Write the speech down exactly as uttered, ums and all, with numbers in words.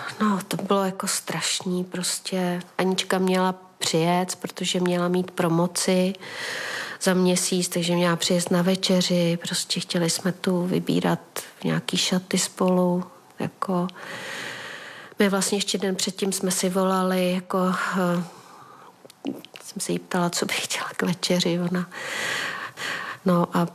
No, to bylo jako strašný prostě. Anička měla přijet, protože měla mít promoci za měsíc, takže měla přijet na večeři, prostě chtěli jsme tu vybírat nějaký šaty spolu, jako my vlastně ještě den předtím jsme si volali, jako uh, jsem se jí ptala, co bych chtěla k večeři, ona no a